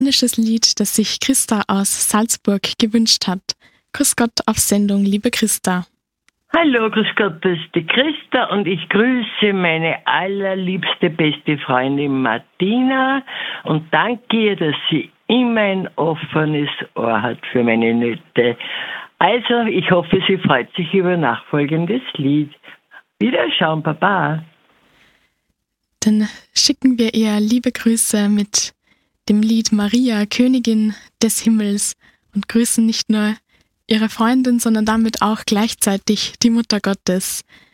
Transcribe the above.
Ein Lied, das sich Christa aus Salzburg gewünscht hat. Grüß Gott auf Sendung, liebe Christa. Hallo, grüß Gott, das ist die Christa und ich grüße meine allerliebste, beste Freundin Martina und danke ihr, dass sie immer ein offenes Ohr hat für meine Nöte. Also, ich hoffe, sie freut sich über nachfolgendes Lied. Wiederschauen, Baba. Dann schicken wir ihr liebe Grüße mit dem Lied Maria, Königin des Himmels und grüßen nicht nur ihre Freundin, sondern damit auch gleichzeitig die Mutter Gottes.